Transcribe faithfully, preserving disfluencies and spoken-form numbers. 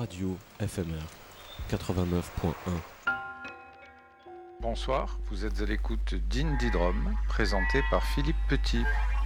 Radio F M R quatre-vingt-neuf point un. Bonsoir, vous êtes à l'écoute d'Indie Drum, présenté par Philippe Petit.